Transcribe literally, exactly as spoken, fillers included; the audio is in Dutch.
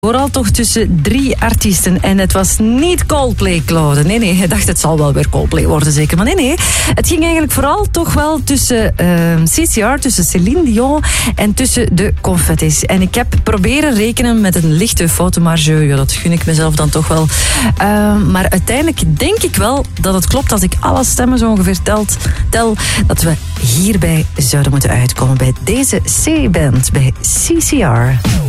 Vooral toch tussen drie artiesten. En het was niet Coldplay, Claude. Nee, nee, hij dacht het zal wel weer Coldplay worden, zeker. Maar nee, nee. Het ging eigenlijk vooral toch wel tussen uh, C C R, tussen Céline Dion en tussen de Confettis. En ik heb proberen rekenen met een lichte foutenmarge. Ja, dat gun ik mezelf dan toch wel. Uh, maar uiteindelijk denk ik wel dat het klopt als ik alle stemmen zo ongeveer telt, tel, dat we hierbij zouden moeten uitkomen bij deze C-band, bij C C R.